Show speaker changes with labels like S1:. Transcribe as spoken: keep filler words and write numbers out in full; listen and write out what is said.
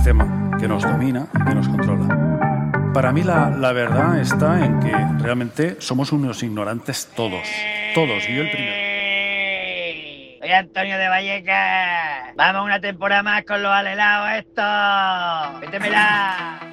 S1: sistema que nos domina y que nos controla. Para mí la, la verdad está en que realmente somos unos ignorantes todos, todos, y yo el primero.
S2: Soy Antonio de Vallecas. Vamos una temporada más con los alelados estos. Métemela.